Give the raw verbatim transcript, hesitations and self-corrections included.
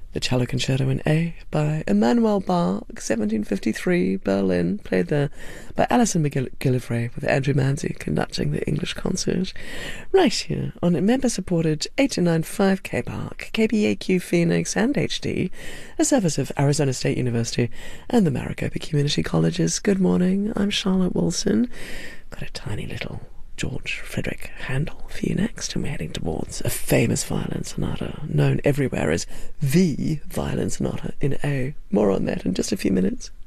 The Cello Concerto in A by Emanuel Bach, seventeen fifty-three, Berlin, played there by Alison McGillivray with Andrew Manzi conducting the English concert. Right here on member-supported eighty-nine point five K P A R C, K B A Q Phoenix and H D, a service of Arizona State University and the Maricopa Community Colleges. Good morning, I'm Charlotte Wilson. Got a tiny little George Frederick Handel for you next, and we're heading towards a famous violin sonata known everywhere as the Violin Sonata in A. More on that in just a few minutes.